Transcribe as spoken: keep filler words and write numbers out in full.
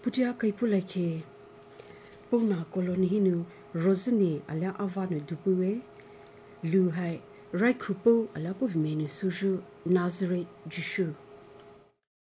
putia kaipulake pona koloni hinu rosini ala avanu dupuwe lu hai raikupo ala povimenu suju Nazareth jushu